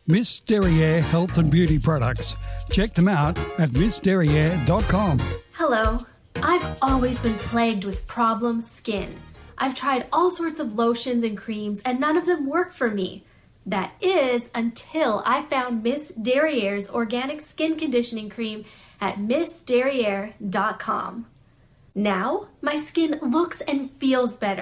Miss Derriere Health and Beauty Products. Check them out at missderriere.com. Hello. I've always been plagued with problem skin. I've tried all sorts of lotions and creams and none of them work for me. That is until I found Miss Derriere's organic skin conditioning cream at missderriere.com. Now, my skin looks and feels better.